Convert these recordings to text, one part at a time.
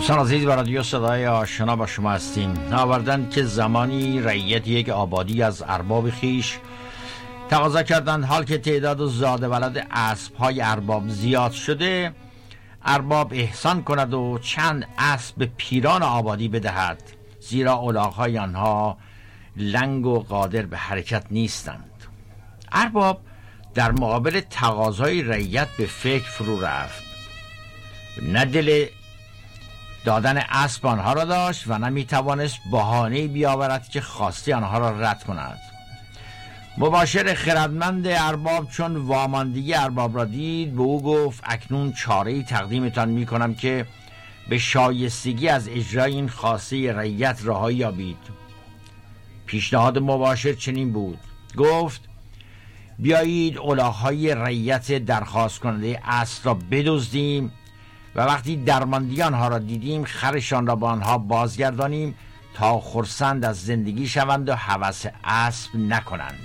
دوستان عزیز، با رادیو صدای آشنا با شما هستیم. آوردن که زمانی رعیت یک آبادی از ارباب خیش تقاضا کردند حال که تعداد و زاده ولد اسب‌های ارباب زیاد شده، ارباب احسان کند و چند اسب به پیران آبادی بدهد، زیرا الاغ‌های آنها لنگ و قادر به حرکت نیستند. ارباب در مقابل تقاضای رعیت به فکر فرو رفت. نه دل دادن اسب آنها را داشت و نه میتوانست بهانه‌ای بیاورد که خواسته آنها را رد کند. مباشر خردمند ارباب چون واماندگی ارباب را دید، به او گفت اکنون چاره‌ای تقدیمتان میکنم که به شایستگی از اجرای این خواسته رعیت رهایی یابید. پیشنهاد مباشر چنین بود: گفت بیایید الاغ‌های رعیت درخواست کننده اسب را بدزدیم و وقتی درماندگی آنها را دیدیم خرشان را با آنها بازگردانیم تا خرسند از زندگی شوند و هوس اسب نکنند.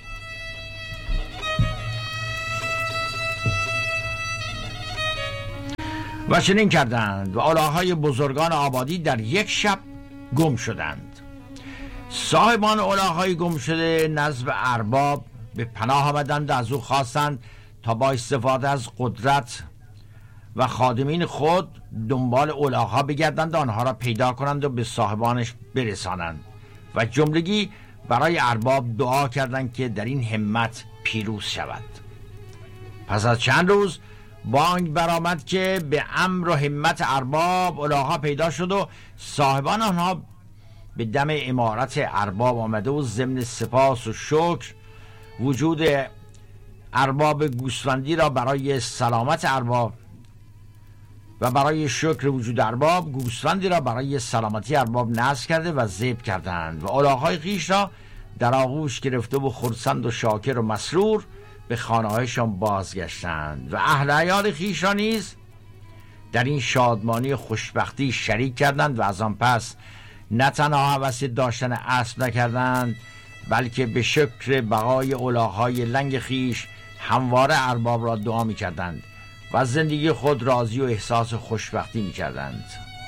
و چنین کردند و الاغ‌های بزرگان آبادی در یک شب گم شدند. صاحبان الاغ‌های گم شده نزد ارباب به پناه آمدند و از او خواستند تا با استفاده از قدرت و خادمین خود دنبال الاغ‌ها بگردند و آنها را پیدا کنند و به صاحبانش برسانند و جملگی برای ارباب دعا کردند که در این همت پیروز شود. پس از چند روز بانگ برآمد که به امر و همت ارباب الاغ‌ها پیدا شد و صاحبان آنها به دم امارت ارباب آمده و ضمن سپاس و شکر وجود ارباب گوسفندی را برای سلامت ارباب و برای شکر وجود ارباب گوسفندی را برای سلامتی ارباب نذر کرده و ذبح کردند و الاغ‌های خویش را در آغوش گرفته و خرسند و شاکر و مسرور به خانه‌هایشان بازگشتند و اهل عیال خویش را نیز در این شادمانی خوشبختی شریک کردند و از آن پس نه تنها هوس داشتن اسب نکردند بلکه به شکر بقای الاغ‌های لنگ خویش همواره ارباب را دعا می‌کردند و از زندگی خود راضی و احساس خوشبختی می‌کردند.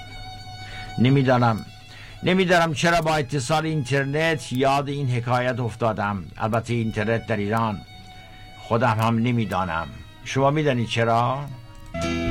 نمیدانم چرا با اتصال اینترنت یاد این حکایت افتادم. البته اینترنت در ایران خودم هم نمیدانم. شما میدانید چرا؟